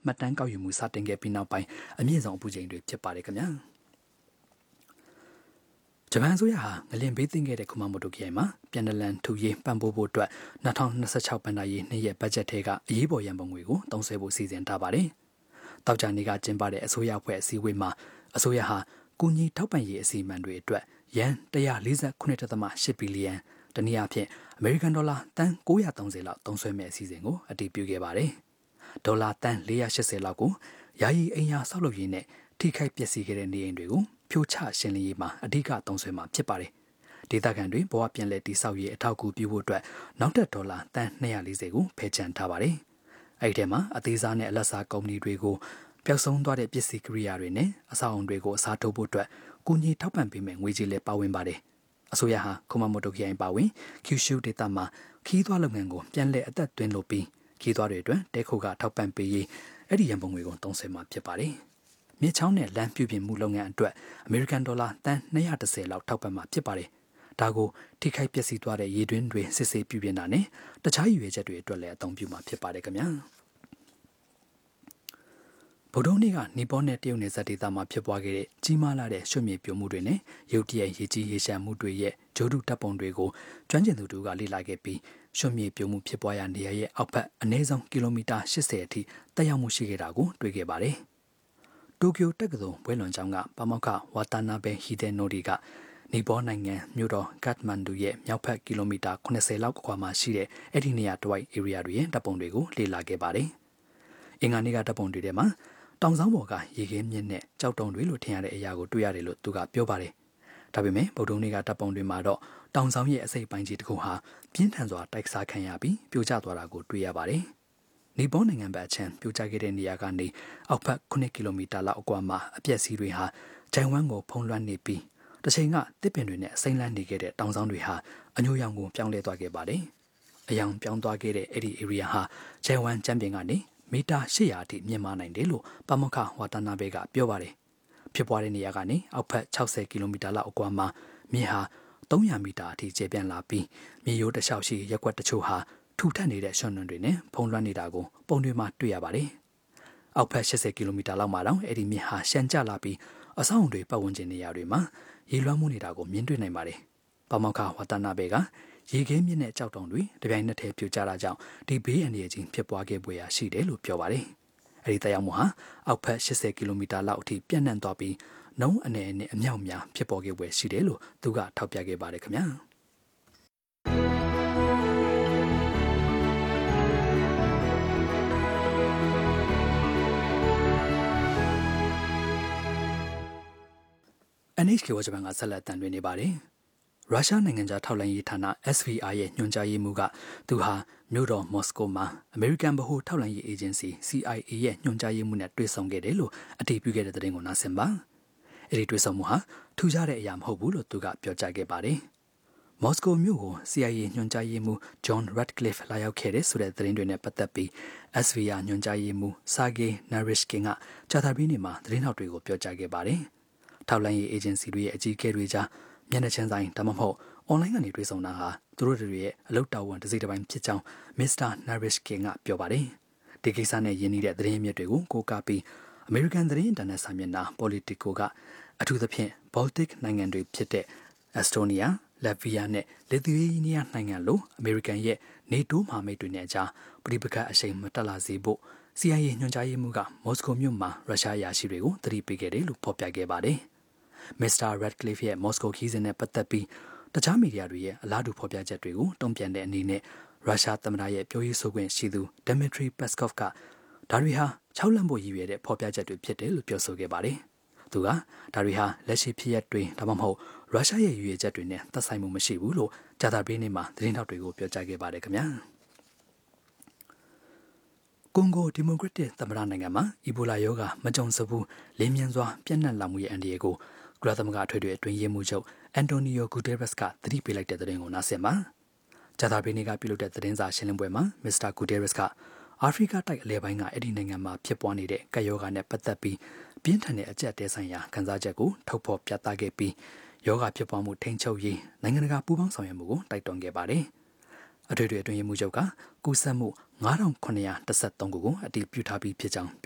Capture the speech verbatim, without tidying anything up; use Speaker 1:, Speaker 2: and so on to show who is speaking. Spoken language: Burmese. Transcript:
Speaker 1: မှတ်တမ်းကောက်ယူမှုစတင်ခဲ့ပြီးနောက်ပိုင်းအမြင့်ဆုံးအပူချိန်တွေဖြစ်ပါတယ်ခင်ဗျာဂျပန်ဆိုရဟာငလင်ဘေးသင့်ခဲ့တဲ့ကူမာမိုတိုခရိုင်မှာပြန်နလန်ထူရေးပံ့ပိုးဖို့အတွက်၂၀၂၆ဘဏ္ဍာရေးနှစ်ရက်ဘတ်ဂျက်ထဲကအရေးပေါ်ရန်ပုံငွေကိုသုံးစွဲဖို့စီစဉ်ထားပါတယ်။တောက်ကြနေကကျင်းပတဲ့အစိုးရအဖွဲ့အစည်းအဝေးမှာအစိုးရဟာကူညီထောက်ပံ့ရေးအစီအမံတွေအတွက်ယန်one hundred forty-eight point eightဘီလီယံတနည်းအားဖြင့်အမေရိကန်ဒေါ်လာတန်nine hundred thirtyလောက်သုံးစွဲမဲ့အစီအစဉ်ကိုအတည်ပြုခဲ့ပါတယ်။ဒေါ်လာတန်four hundred eightyလောက်ကိုယာယီအိမ်ယာဆောက်လုပ်ရေးနဲ့ထိခိုက်ပျက်စီးခဲ့တဲ့နေအိမ်တွေကိုဖြိုချရှင်းလင်းရေးမှာအဓိကသုံးစွဲမှာဖြစ်ပါတယ်။ဒေသခံတွေဘဝပြန်လည်တည်ဆောက်ရေးအထောက်အကူပြုဖို့အတွက်နောက်ထပ်ဒေါ်လာတန်two hundred fortyကိုဖယ်ချန်ထားပါတယ်။အဲဒီထဲမှာအသေးစားနဲ့အလတ်စားကုမ္ပဏီတွေကိုပျောက်ဆုံးသွားတဲ့ပစ္စည်းကိရိယာတွေနဲ့အဆောက်အအုံတွေကိုအစားထိုးဖို့အတွက်ကူညီထောက်ပံ့ပေးမယ့်ငွေကြေးလည်းပါဝင်ပါတယ်။အစိုးရဟာကူမာမိုတိုခရိုင်ပါဝင်ကျူရှုဒေသမှာခီးသွွားလုပ်ငန်းကိုပြန်လည်အသက်သွင်းလို့ပြီးခီးသွွားတွေအတွက်တဲခိုကထောက်ပံ့ပေးရေးအဲ့ဒီရန်ပုံငွေကိုသုံးစွဲမှာဖြစ်ပါတယ်။မြေချောင်းနဲ့လမ်းပြုပြင်မှုလုပ်ငန်းအတွက်အမေရိကန်ဒေါ်လာတန်two hundred tenလောက်ထောက်ပံ့မှာဖြစ်ပါတယ်။ဒါကိုထိခိုက်ပျက်စီးသွားတဲ့ရေတွင်းတွေစစ်ဆေးပြုပြင်တာနဲ့တခြားရည်ရွယ်ချက်တွေအတွက်လည်းအသုံးပြုမှာဖြစ်ပါတယ်ခင်ဗျာ။ဗုဒ္ဓနေ့ကနီပေါနဲ့တရုတ်နယ်စပ်ဒေသမှာဖြစ်ပွားခဲ့တဲ့ကြီးမားလာတဲ့ရွှေမြေပြိုမှုတွေနဲ့ရုတ်တရက်ရေကြီးရေရှမ်းမှုတွေရဲ့ဂျိုးတုတပ်ပုံတွေကိုကျွမ်းကျင်သူတို့ကလေ့လာခဲ့ပြီးရွှေမြေပြိုမှုဖြစ်ပွားရာနေရာရဲ့အောက်ဘက်အနည်းဆုံးကီလိုမီတာeightyအထိတက်ရောက်မှုရှိခဲ့တာကိုတွေ့ခဲ့ပါတယ်။တိုကျိုတက္ကသိုလ်ဘွဲလွန်ကျောင်းကပါမောက္ခဝါတာနာဘဲဟီဒဲနိုဒီကနီပေါနိုင်ငံမြို့တော်ကတ်မန်ဒူရဲ့မြောက်ဘက်ကီလိုမီတာeightyလောက်အကွာမှာရှိတဲ့အဲ့ဒီနေရာတဝိုက် area တွေရဲ့တပ်ပုံတွေကိုလေ့လာခဲ့ပါတယ်။အင်္ဂါနေ့ကတပ်ပုံတွေထဲမှာတောင်ဆောင်ပေါ်ကရေခဲမြစ်နဲ့ကြောက်တုံတွေလို့ထင်ရတဲ့အရာကိုတွေ့ရတယ်လို့သူကပြောပါတယ်။ဒါပေမဲ့ဗုဒ္ဓနေ့ကတပ်ပုံတွေမှာတော့တောင်ဆောင်ရဲ့အစိပ်ပိုင်းကြီးတစ်ခုဟာပြင်းထန်စွာတိုက်စားခံရပြီးပြိုကျသွားတာကိုတွေ့ရပါတယ်။နီပေါနိုင်ငံဘက်အချမ်းပြိုကျခဲ့တဲ့နေရာကနေအောက်ဘက်nineကီလိုမီတာလောက်အကွာမှာအပျက်စီးတွေဟာဂျိုင်ဝမ်ကိုဖုံးလွှမ်းနေပြီးတစ်ချိန်ကတစ်ပင်တွေနဲ့စိမ့်လန်းနေခဲ့တဲ့တောင်ဆောင်တွေဟာအညိုရောင်ကိုပြောင်းလဲသွားခဲ့ပါတယ်။အယောင်ပြောင်းသွားခဲ့တဲ့အဲ့ဒီ area ဟာဂျိုင်ဝမ်ကျမ်းပြင်ကနေမီတာeight hundredအထိမြင့်မားနိုင်တယ်လို့ပါမောက္ခဝါတာနာဘဲကပြောပါတယ်။ဖြစ်ပွားတဲ့နေရာကနေအောက်ဘက်sixtyကီလိုမီတာလောက်အကွာမှာမြေဟာthree hundredမီတာအထိကျပြန့်လာပြီးမြေရိုးတစ်လျှောက်ရှိရက်ကွက်တချို့ဟာထူထပ်နေတဲ့ရွှံ့နွံတွေနဲ့ဖုံးလွှမ်းနေတာကိုပုံတွေမှာတွေ့ရပါတယ်။အောက်ဘက်eightyကီလိုမီတာလောက်မှာတော့အဲ့ဒီမြေဟာရှမ်းကျလာပြီးအဆောက်အုံတွေပတ်ဝန်းကျင်နေရာတွေမှာရေလွှမ်းမှုနေတာကိုမြင်တွေ့နိုင်ပါတယ်။ပါမောက္ခဝါတာနာဘဲကရေခဲမြစ်နဲ့ကြောက်တုံတွေတပြိုင်နက်တည်းပြိုကျတာကြောင့်ဒီဘေးအန္တရာယ်ကြီးဖြစ်ပွားခဲ့ပွေရာရှိတယ်လို့ပြောပါတယ်။အဲဒီတရားမှုဟာအောက်ဘက်eightyကီလိုမီတာလောက်အထိပြန့်နှံ့သွားပြီးနှုံးအနေနဲ့အမြောက်များဖြစ်ပေါ်ခဲ့ပွေရှိတယ်လို့သူကထောက်ပြခဲ့ပါတယ်ခင်ဗျာ။ N H K ဝါဂျပန်ကဆက်လက်တန်တွင်နေပါတယ်။ရုရှားနိုင်ငံသားထောက်လှမ်းရေးဌာန S V R ရဲ့ညွှန်ကြားရေးမှူးကသူဟာမြို့တော်မော်စကိုမှာအမေရိကန်ဗဟိုထောက်လှမ်းရေးအေဂျင်စီ C I A ရဲ့ညွှန်ကြားရေးမှူးနဲ့တွေ့ဆုံခဲ့တယ်လို့အတည်ပြုခဲ့တဲ့သတင်းကိုနားဆင်ပါ။အဲဒီတွေ့ဆုံမှုဟာထူးခြားတဲ့အရာမဟုတ်ဘူးလို့သူကပြောကြားခဲ့ပါတယ်။မော်စကိုမြို့ကို C I A ညွှန်ကြားရေးမှူး John Ratcliffe လာရောက်ခဲ့တဲ့ဆိုတဲ့သတင်းတွေနဲ့ပတ်သက်ပြီး S V R ညွှန်ကြားရေးမှူး Sergei Narishkin ကကြာသပတေးနေ့မှာသတင်းထောက်တွေကိုပြောကြားခဲ့ပါတယ်။ထောက်လှမ်းရေးအေဂျင်စီတွေရဲ့အကြီးအကဲတွေကြားမျက်နှာချင်းဆိုင်ဒါမှမဟုတ်အွန်လိုင်းကနေတွေ့ဆုံတာဟာသူတို့တွေရဲ့အလုပ်တာဝန်တစ်စိတ်တစ်ပိုင်းဖြစ်ကြောင်းမစ္စတာ Narishkin ကပြောပါတယ်။ဒီကိစ္စနဲ့ယဉ်နေတဲ့သတင်းအမြစ်တွေကိုကိုးကားပြီးအမေရိကန်သတင်းအင်တာနက်စာမျက်နှာ Politico ကအထူးသဖြင့် Baltic နိုင်ငံတွေဖြစ်တဲ့ Estonia, Latvia နဲ့ Lithuania နိုင်ငံလိုအမေရိကန်ရဲ့ NATO မဟာမိတ်တွေနဲ့အကြားပဋိပက္ခအရှိန်မတက်လာစေဖို့ C I A ညွှန်ကြားရေးမှူးကမော်စကိုမြို့မှာရုရှားအရာရှိတွေကိုသတိပေးခဲ့တယ်လို့ဖော်ပြခဲ့ပါတယ်။ မစ္စတာ Ratcliffe ရဲ့မော်စကိုခီးစဉ်နဲ့ပတ်သက်ပြီးတခြားမီဒီယာတွေရဲ့အလားတူဖော်ပြချက်တွေကိုတုံ့ပြန်တဲ့အနေနဲ့ရုရှားသမ္မတရဲ့ပြောရေးဆိုခွင့်ရှိသူ Dmitry Peskov ကဒါတွေဟာခြောက်လန့်ဖို့ရည်ရွယ်တဲ့ဖော်ပြချက်တွေဖြစ်တယ်လို့ပြောဆိုခဲ့ပါတယ်။သူကဒါတွေဟာလက်ရှိဖြစ်ရပ်တွေဒါမှမဟုတ်ရုရှားရဲ့ရည်ရွယ်ချက်တွေနဲ့သက်ဆိုင်မှုမရှိဘူးလို့ကြာသပတေးနေ့မှာသတင်းထောက်တွေကိုပြောကြားခဲ့ပါတယ်ခင်ဗျာ။ကွန်ဂိုဒီမိုကရက်တစ်သမ္မတနိုင်ငံမှာအီဘိုလာရောဂါမကြုံစဘူးလင်းမြန်စွာပြန့်နှံ့လာမှုရဲ့အန္တရာယ်ကိုကုလသမဂ္ဂအထွေထွေအတွင်းရေးမှူးချုပ်အန်တိုနီယိုဂူတေးရက်စ်ကသတိပေးလိုက်တဲ့သတင်းကိုနားဆင်ပါ။ကြာသပတေးနေ့ကပြုလုပ်တဲ့သတင်းစာရှင်းလင်းပွဲမှာမစ္စတာဂူတေးရက်စ်ကအာဖရိကတိုက်အလဲပိုင်းကအဲ့ဒီနိုင်ငံမှာဖြစ်ပွားနေတဲ့ကပ်ရောဂါနဲ့ပတ်သက်ပြီးပြင်းထန်တဲ့အကျပ်တဲဆိုင်ရာခံစားချက်ကိုထုတ်ဖော်ပြသခဲ့ပြီးရောဂါဖြစ်ပွားမှုထိန်းချုပ်ရေးနိုင်ငံတကာပူးပေါင်းဆောင်ရွက်မှုကိုတိုက်တွန်းခဲ့ပါတယ်။အထွေထွေအတွင်းရေးမှူးချုပ်ကကူးစက်မှုnine thousand nine hundred thirteenခုကိုအတည်ပြုထားပြီးဖြစ်ကြောင်း